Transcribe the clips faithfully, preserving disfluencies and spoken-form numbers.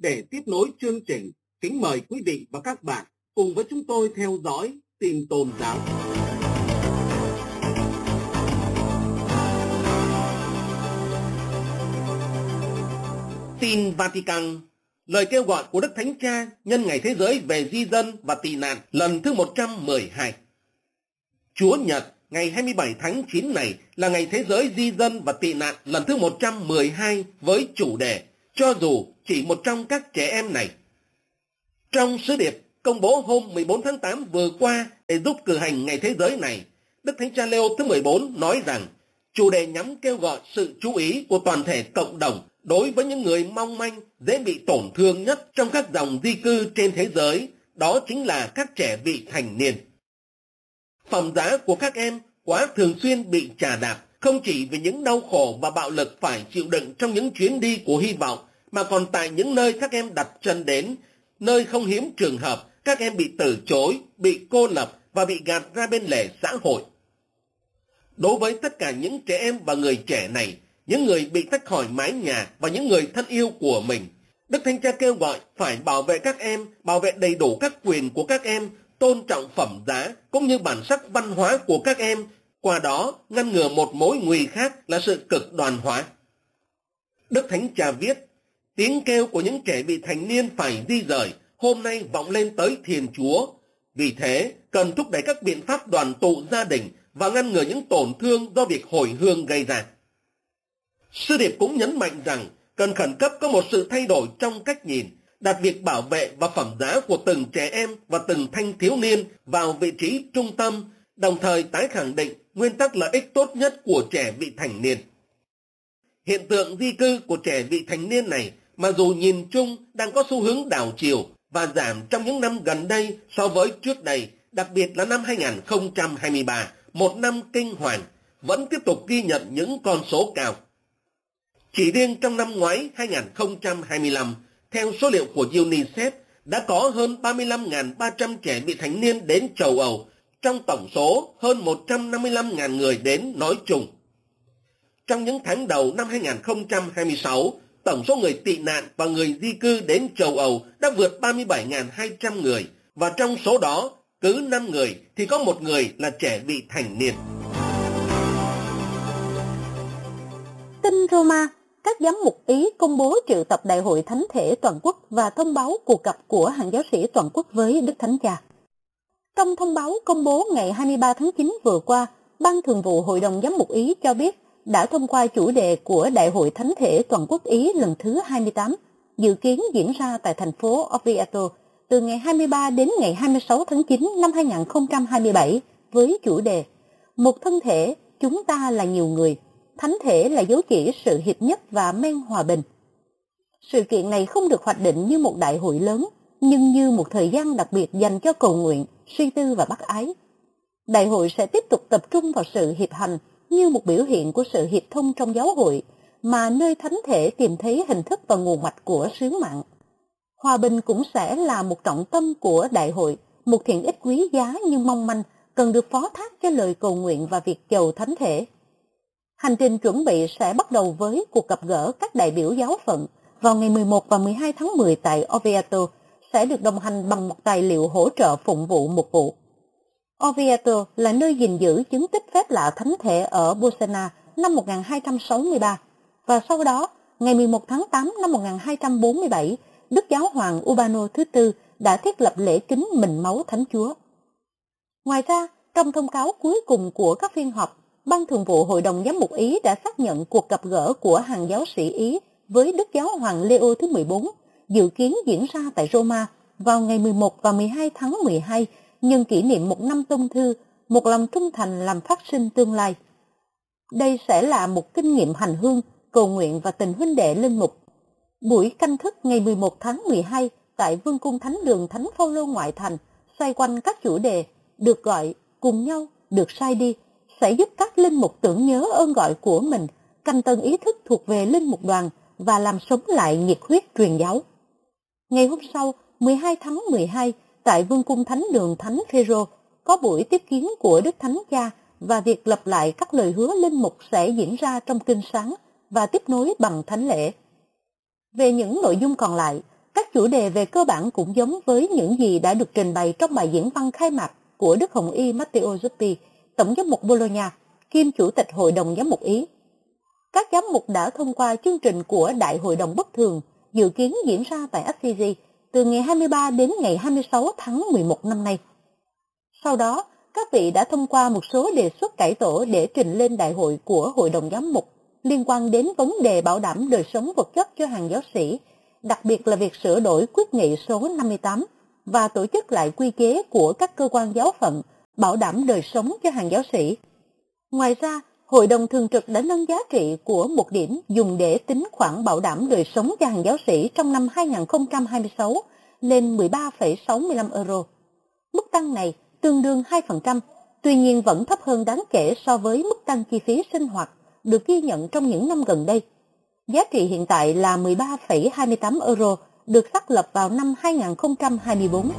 Để tiếp nối chương trình, kính mời quý vị và các bạn cùng với chúng tôi theo dõi tin tôn giáo. Tin Vatican. Lời kêu gọi của Đức Thánh Cha nhân Ngày Thế giới về di dân và tị nạn lần thứ một trăm mười hai. Chúa Nhật, ngày hai mươi bảy tháng chín này là Ngày Thế giới di dân và tị nạn lần thứ một trăm mười hai với chủ đề Cho dù chỉ một trong các trẻ em này. Trong sứ điệp công bố hôm mười bốn tháng tám vừa qua để giúp cử hành Ngày Thế giới này, Đức Thánh Cha Leo thứ mười bốn nói rằng chủ đề nhắm kêu gọi sự chú ý của toàn thể cộng đồng đối với những người mong manh, dễ bị tổn thương nhất trong các dòng di cư trên thế giới, đó chính là các trẻ vị thành niên. Phẩm giá của các em quá thường xuyên bị chà đạp, không chỉ vì những đau khổ và bạo lực phải chịu đựng trong những chuyến đi của hy vọng, mà còn tại những nơi các em đặt chân đến, nơi không hiếm trường hợp các em bị từ chối, bị cô lập và bị gạt ra bên lề xã hội. Đối với tất cả những trẻ em và người trẻ này, những người bị tách khỏi mái nhà và những người thân yêu của mình, Đức Thánh Cha kêu gọi phải bảo vệ các em, bảo vệ đầy đủ các quyền của các em, tôn trọng phẩm giá cũng như bản sắc văn hóa của các em, qua đó ngăn ngừa một mối nguy khác là sự cực đoan hóa. Đức Thánh Cha viết, tiếng kêu của những trẻ vị thành niên phải di rời hôm nay vọng lên tới Thiên Chúa. Vì thế, cần thúc đẩy các biện pháp đoàn tụ gia đình và ngăn ngừa những tổn thương do việc hồi hương gây ra. Sứ điệp cũng nhấn mạnh rằng cần khẩn cấp có một sự thay đổi trong cách nhìn, đặt việc bảo vệ và phẩm giá của từng trẻ em và từng thanh thiếu niên vào vị trí trung tâm, đồng thời tái khẳng định nguyên tắc lợi ích tốt nhất của trẻ vị thành niên. Hiện tượng di cư của trẻ vị thành niên này, mà dù nhìn chung đang có xu hướng đảo chiều và giảm trong những năm gần đây so với trước đây, đặc biệt là năm hai không hai ba, một năm kinh hoàng, vẫn tiếp tục ghi nhận những con số cao. Chỉ riêng trong năm ngoái hai không hai lăm, theo số liệu của UNICEF, đã có hơn ba mươi lăm nghìn ba trăm trẻ vị thành niên đến châu Âu, trong tổng số hơn một trăm năm mươi lăm nghìn người đến nói chung. Trong những tháng đầu năm hai không hai sáu, tổng số người tị nạn và người di cư đến châu Âu đã vượt ba mươi bảy nghìn hai trăm người, và trong số đó, cứ năm người thì có một người là trẻ vị thành niên. Tin Roma, các giám mục Ý công bố triệu tập Đại hội Thánh thể toàn quốc và thông báo cuộc gặp của hàng giáo sĩ toàn quốc với Đức Thánh Cha. Trong thông báo công bố ngày hai mươi ba tháng chín vừa qua, Ban Thường vụ Hội đồng Giám mục Ý cho biết đã thông qua chủ đề của Đại hội Thánh thể toàn quốc Ý lần thứ hai mươi tám, dự kiến diễn ra tại thành phố Oviedo từ ngày hai mươi ba đến ngày hai mươi sáu tháng chín năm hai không hai bảy với chủ đề Một thân thể, chúng ta là nhiều người, thánh thể là dấu chỉ sự hiệp nhất và men hòa bình. Sự kiện này không được hoạch định như một đại hội lớn, nhưng như một thời gian đặc biệt dành cho cầu nguyện, suy tư và bác ái. Đại hội sẽ tiếp tục tập trung vào sự hiệp hành như một biểu hiện của sự hiệp thông trong giáo hội, mà nơi thánh thể tìm thấy hình thức và nguồn mạch của sứ mạng. Hòa bình cũng sẽ là một trọng tâm của đại hội, một thiện ích quý giá nhưng mong manh, cần được phó thác cho lời cầu nguyện và việc chầu thánh thể. Hành trình chuẩn bị sẽ bắt đầu với cuộc gặp gỡ các đại biểu giáo phận vào ngày mười một và mười hai tháng mười tại Oviedo, sẽ được đồng hành bằng một tài liệu hỗ trợ phụng vụ mục vụ. Oviedo là nơi gìn giữ chứng tích phép lạ thánh thể ở Bolsena năm một nghìn hai trăm sáu mươi ba, và sau đó, ngày mười một tháng tám năm một nghìn hai trăm bốn mươi bảy, Đức Giáo hoàng Urbano thứ tư đã thiết lập lễ kính mình máu Thánh Chúa. Ngoài ra, trong thông cáo cuối cùng của các phiên họp, Ban Thường vụ Hội đồng Giám mục Ý đã xác nhận cuộc gặp gỡ của hàng giáo sĩ Ý với Đức Giáo hoàng Leo thứ mười bốn, dự kiến diễn ra tại Roma vào ngày mười một và mười hai tháng mười hai, nhân kỷ niệm một năm tông thư, một lòng trung thành làm phát sinh tương lai. Đây sẽ là một kinh nghiệm hành hương, cầu nguyện và tình huynh đệ linh mục. Buổi canh thức ngày mười một tháng mười hai tại Vương cung Thánh đường Thánh Phaolô ngoại thành, xoay quanh các chủ đề được gọi, cùng nhau, được sai đi, sẽ giúp các linh mục tưởng nhớ ơn gọi của mình, canh tân ý thức thuộc về linh mục đoàn và làm sống lại nhiệt huyết truyền giáo. Ngày hôm sau, mười hai tháng mười hai, tại Vương cung Thánh đường Thánh Phêrô, có buổi tiếp kiến của Đức Thánh Cha và việc lặp lại các lời hứa linh mục sẽ diễn ra trong kinh sáng và tiếp nối bằng thánh lễ. Về những nội dung còn lại, Các chủ đề về cơ bản cũng giống với những gì đã được trình bày trong bài diễn văn khai mạc của Đức Hồng Y Matteo Zuppi, Tổng giám mục Bologna, kiêm Chủ tịch Hội đồng Giám mục Ý. Các giám mục đã thông qua chương trình của Đại hội đồng bất thường dự kiến diễn ra tại Assisi từ ngày hai mươi ba đến ngày hai mươi sáu tháng mười một năm nay. Sau đó, các vị đã thông qua một số đề xuất cải tổ để trình lên đại hội của Hội đồng Giám mục liên quan đến vấn đề bảo đảm đời sống vật chất cho hàng giáo sĩ, đặc biệt là việc sửa đổi quyết nghị số năm mươi tám và tổ chức lại quy chế của các cơ quan giáo phận bảo đảm đời sống cho hàng giáo sĩ. Ngoài ra, Hội đồng Thường trực đã nâng giá trị của một điểm dùng để tính khoản bảo đảm đời sống cho hàng giáo sĩ trong năm hai nghìn không trăm hai mươi sáu lên mười ba phẩy sáu mươi lăm euro. Mức tăng này tương đương hai phần trăm, tuy nhiên vẫn thấp hơn đáng kể so với mức tăng chi phí sinh hoạt được ghi nhận trong những năm gần đây. Giá trị hiện tại là mười ba phẩy hai mươi tám euro, được xác lập vào năm hai nghìn không trăm hai mươi bốn.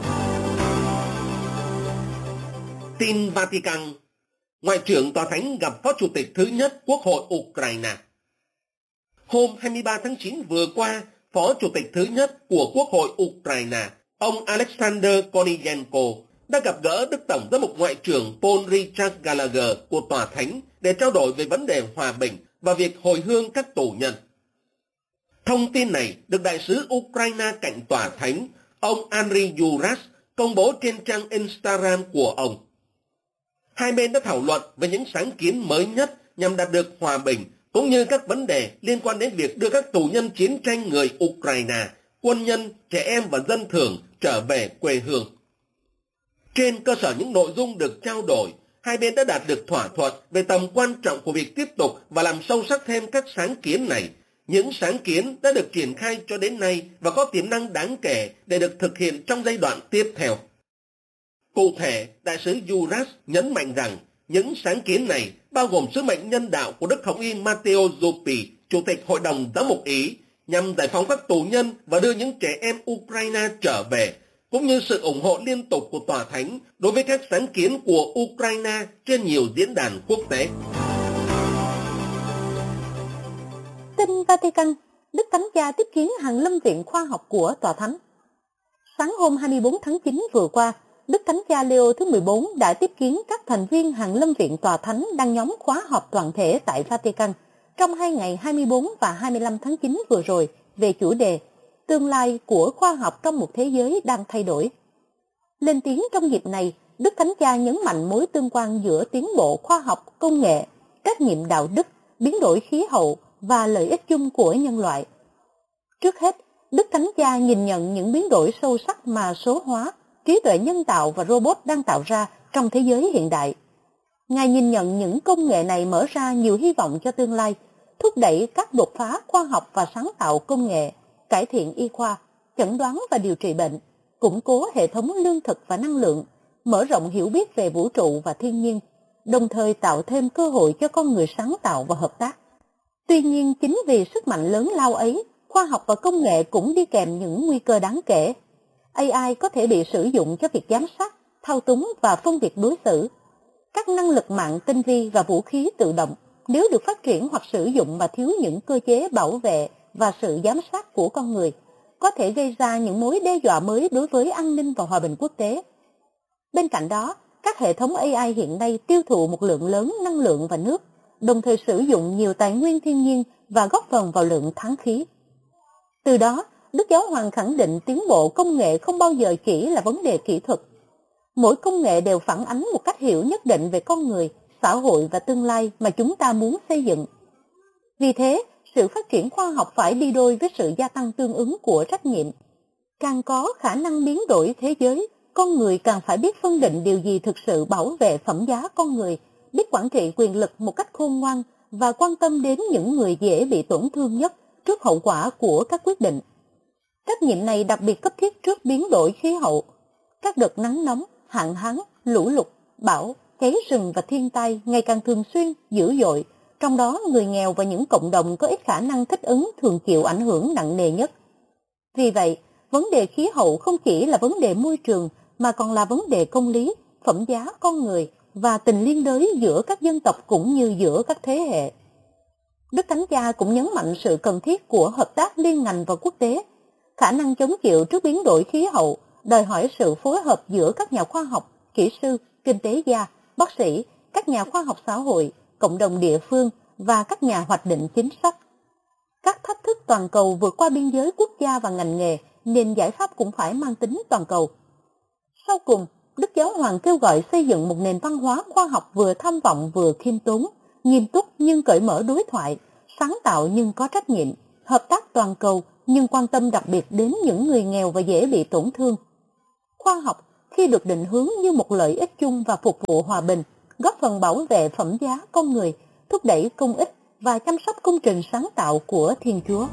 Tin Vatican. Ngoại trưởng Tòa Thánh gặp Phó Chủ tịch thứ nhất Quốc hội Ukraine. Hôm hai mươi ba tháng chín vừa qua, Phó Chủ tịch thứ nhất của Quốc hội Ukraine, ông Alexander Korniyenko, đã gặp gỡ Đức Tổng giám mục Ngoại trưởng Paul Richard Gallagher của Tòa Thánh để trao đổi về vấn đề hòa bình và việc hồi hương các tù nhân. Thông tin này được Đại sứ Ukraine cạnh Tòa Thánh, ông Andriy Yuras, công bố trên trang Instagram của ông. Hai bên đã thảo luận về những sáng kiến mới nhất nhằm đạt được hòa bình, cũng như các vấn đề liên quan đến việc đưa các tù nhân chiến tranh người Ukraine, quân nhân, trẻ em và dân thường trở về quê hương. Trên cơ sở những nội dung được trao đổi, hai bên đã đạt được thỏa thuận về tầm quan trọng của việc tiếp tục và làm sâu sắc thêm các sáng kiến này. Những sáng kiến đã được triển khai cho đến nay và có tiềm năng đáng kể để được thực hiện trong giai đoạn tiếp theo. Cụ thể, Đại sứ Yuras nhấn mạnh rằng những sáng kiến này bao gồm sứ mệnh nhân đạo của Đức Hồng Y Matteo Zuppi, Chủ tịch Hội đồng Giám mục Ý, nhằm giải phóng các tù nhân và đưa những trẻ em Ukraine trở về, cũng như sự ủng hộ liên tục của Tòa Thánh đối với các sáng kiến của Ukraine trên nhiều diễn đàn quốc tế. Tin Vatican, Đức Thánh Cha tiếp kiến Hàn Lâm Viện Khoa học của Tòa Thánh. Sáng hôm hai mươi bốn tháng chín vừa qua, Đức Thánh Cha Leo thứ mười bốn đã tiếp kiến các thành viên Hàn Lâm Viện Tòa Thánh đang nhóm khóa họp toàn thể tại Vatican trong hai ngày hai mươi bốn và hai mươi lăm tháng chín vừa rồi về chủ đề Tương lai của khoa học trong một thế giới đang thay đổi. Lên tiếng trong dịp này, Đức Thánh Cha nhấn mạnh mối tương quan giữa tiến bộ khoa học, công nghệ, trách nhiệm đạo đức, biến đổi khí hậu và lợi ích chung của nhân loại. Trước hết, Đức Thánh Cha nhìn nhận những biến đổi sâu sắc mà số hóa, trí tuệ nhân tạo và robot đang tạo ra trong thế giới hiện đại. Ngài nhìn nhận những công nghệ này mở ra nhiều hy vọng cho tương lai, thúc đẩy các đột phá khoa học và sáng tạo công nghệ, cải thiện y khoa, chẩn đoán và điều trị bệnh, củng cố hệ thống lương thực và năng lượng, mở rộng hiểu biết về vũ trụ và thiên nhiên, đồng thời tạo thêm cơ hội cho con người sáng tạo và hợp tác. Tuy nhiên, chính vì sức mạnh lớn lao ấy, khoa học và công nghệ cũng đi kèm những nguy cơ đáng kể. a i có thể bị sử dụng cho việc giám sát, thao túng và phân biệt đối xử. Các năng lực mạng tinh vi và vũ khí tự động, nếu được phát triển hoặc sử dụng mà thiếu những cơ chế bảo vệ và sự giám sát của con người, có thể gây ra những mối đe dọa mới đối với an ninh và hòa bình quốc tế. Bên cạnh đó, các hệ thống a i hiện nay tiêu thụ một lượng lớn năng lượng và nước, đồng thời sử dụng nhiều tài nguyên thiên nhiên và góp phần vào lượng tháng khí. Từ đó, Đức Giáo Hoàng khẳng định tiến bộ công nghệ không bao giờ chỉ là vấn đề kỹ thuật. Mỗi công nghệ đều phản ánh một cách hiểu nhất định về con người, xã hội và tương lai mà chúng ta muốn xây dựng. Vì thế, sự phát triển khoa học phải đi đôi với sự gia tăng tương ứng của trách nhiệm. Càng có khả năng biến đổi thế giới, con người càng phải biết phân định điều gì thực sự bảo vệ phẩm giá con người, biết quản trị quyền lực một cách khôn ngoan và quan tâm đến những người dễ bị tổn thương nhất trước hậu quả của các quyết định. Trách nhiệm này đặc biệt cấp thiết trước biến đổi khí hậu. Các đợt nắng nóng, hạn hán, lũ lụt, bão, cháy rừng và thiên tai ngày càng thường xuyên, dữ dội, trong đó người nghèo và những cộng đồng có ít khả năng thích ứng thường chịu ảnh hưởng nặng nề nhất. Vì vậy, vấn đề khí hậu không chỉ là vấn đề môi trường mà còn là vấn đề công lý, phẩm giá con người và tình liên đới giữa các dân tộc cũng như giữa các thế hệ. Đức Thánh Cha cũng nhấn mạnh sự cần thiết của hợp tác liên ngành và quốc tế. Khả năng chống chịu trước biến đổi khí hậu đòi hỏi sự phối hợp giữa các nhà khoa học, kỹ sư, kinh tế gia, bác sĩ, các nhà khoa học xã hội, cộng đồng địa phương và các nhà hoạch định chính sách. Các thách thức toàn cầu vượt qua biên giới quốc gia và ngành nghề nên giải pháp cũng phải mang tính toàn cầu. Sau cùng, Đức Giáo Hoàng kêu gọi xây dựng một nền văn hóa khoa học vừa tham vọng vừa khiêm tốn, nghiêm túc nhưng cởi mở đối thoại, sáng tạo nhưng có trách nhiệm, hợp tác toàn cầu nhưng quan tâm đặc biệt đến những người nghèo và dễ bị tổn thương. Khoa học khi được định hướng như một lợi ích chung và phục vụ hòa bình, góp phần bảo vệ phẩm giá con người, thúc đẩy công ích và chăm sóc công trình sáng tạo của Thiên Chúa.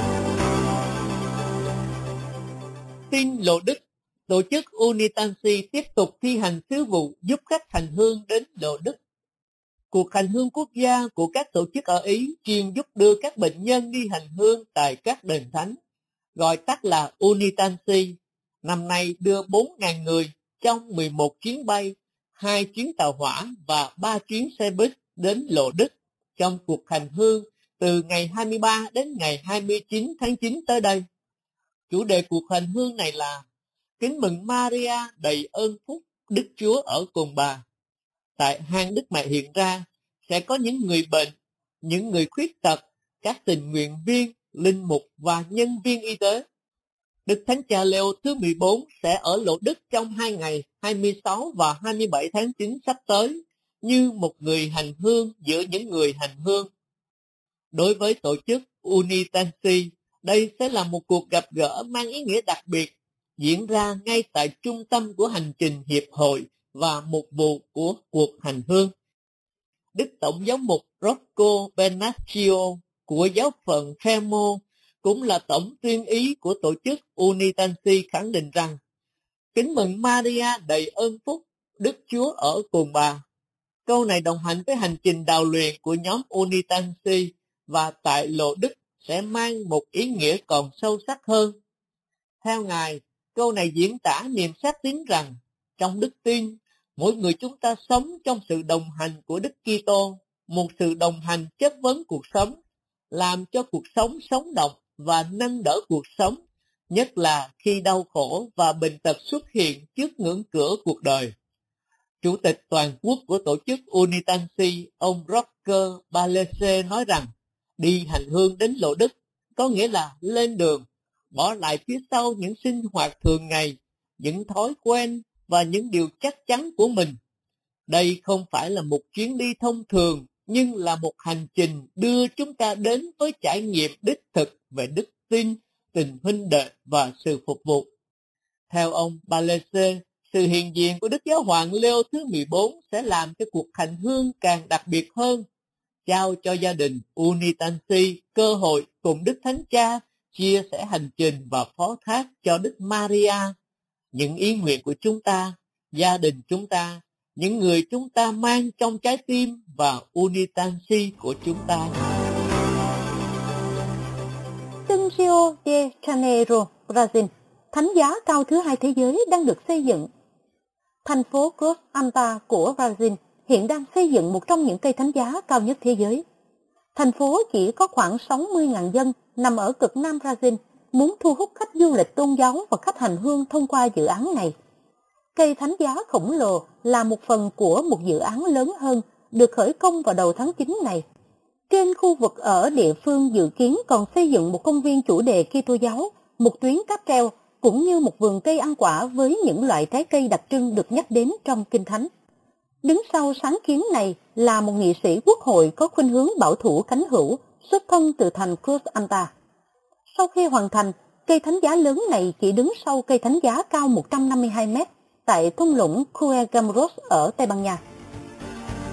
Tin Lộ Đức, tổ chức Unitansi tiếp tục thi hành sứ vụ giúp khách hành hương đến Lộ Đức. Cuộc hành hương quốc gia của các tổ chức ở Ý chuyên giúp đưa các bệnh nhân đi hành hương tại các đền thánh, gọi tắt là Unitansi, năm nay đưa bốn nghìn người trong mười một chuyến bay, hai chuyến tàu hỏa và ba chuyến xe buýt đến Lộ Đức trong cuộc hành hương từ ngày hai mươi ba đến ngày hai mươi chín tháng chín tới đây. Chủ đề cuộc hành hương này là Kính mừng Maria đầy ơn phúc, Đức Chúa ở cùng bà. Tại hang Đức Mẹ hiện ra sẽ có những người bệnh, những người khuyết tật, các tình nguyện viên, linh mục và nhân viên y tế. Đức Thánh Cha Leo thứ mười bốn sẽ ở Lộ Đức trong hai ngày hai mươi sáu và hai mươi bảy tháng chín sắp tới, như một người hành hương giữa những người hành hương. Đối với tổ chức Unitansi, đây sẽ là một cuộc gặp gỡ mang ý nghĩa đặc biệt, diễn ra ngay tại trung tâm của hành trình hiệp hội và mục vụ của cuộc hành hương. Đức Tổng giám mục Rocco Bernaccio của giáo phận Fermo cũng là tổng tuyên ý của tổ chức Unitansi khẳng định rằng Kính mừng Maria đầy ơn phúc, Đức Chúa ở cùng bà. Câu này đồng hành với hành trình đào luyện của nhóm Unitansi và tại Lộ Đức sẽ mang một ý nghĩa còn sâu sắc hơn. Theo Ngài, câu này diễn tả niềm xác tín rằng trong đức tin, mỗi người chúng ta sống trong sự đồng hành của Đức Kitô, một sự đồng hành chất vấn cuộc sống, làm cho cuộc sống sống động và nâng đỡ cuộc sống, nhất là khi đau khổ và bệnh tật xuất hiện trước ngưỡng cửa cuộc đời. Chủ tịch toàn quốc của tổ chức Unitansi, ông Roger Balese nói rằng, đi hành hương đến Lộ Đức có nghĩa là lên đường, bỏ lại phía sau những sinh hoạt thường ngày, những thói quen và những điều chắc chắn của mình. Đây không phải là một chuyến đi thông thường, nhưng là một hành trình đưa chúng ta đến với trải nghiệm đích thực về đức tin, tình huynh đệ và sự phục vụ. Theo ông Balese, sự hiện diện của Đức Giáo hoàng Leo thứ mười bốn sẽ làm cho cuộc hành hương càng đặc biệt hơn, trao cho gia đình Unitansi cơ hội cùng Đức Thánh Cha chia sẻ hành trình và phó thác cho Đức Maria những ý nguyện của chúng ta, gia đình chúng ta, những người chúng ta mang trong trái tim và Unitansi của chúng ta. Sân Rio de Janeiro, Brazil, thánh giá cao thứ hai thế giới đang được xây dựng. Thành phố Cruz Alta của Brazil hiện đang xây dựng một trong những cây thánh giá cao nhất thế giới. Thành phố chỉ có khoảng sáu mươi nghìn dân, nằm ở cực nam Brazil, muốn thu hút khách du lịch tôn giáo và khách hành hương thông qua dự án này. Cây thánh giá khổng lồ là một phần của một dự án lớn hơn, được khởi công vào đầu tháng chín này. Trên khu vực ở địa phương dự kiến còn xây dựng một công viên chủ đề Kitô giáo, một tuyến cáp treo, cũng như một vườn cây ăn quả với những loại trái cây đặc trưng được nhắc đến trong Kinh Thánh. Đứng sau sáng kiến này là một nghị sĩ quốc hội có khuynh hướng bảo thủ cánh hữu, xuất thân từ thành Cruz Alta. Sau khi hoàn thành, cây thánh giá lớn này chỉ đứng sau cây thánh giá cao một trăm năm mươi hai mét tại thung lũng Cuegamoros ở Tây Ban Nha.